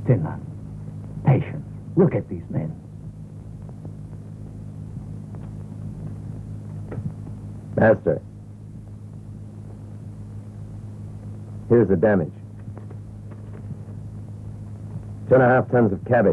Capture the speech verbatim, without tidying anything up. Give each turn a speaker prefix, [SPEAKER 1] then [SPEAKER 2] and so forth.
[SPEAKER 1] Finland. Patience. Look at these men.
[SPEAKER 2] Master. Here's the damage. Two and a half tons of cabbage.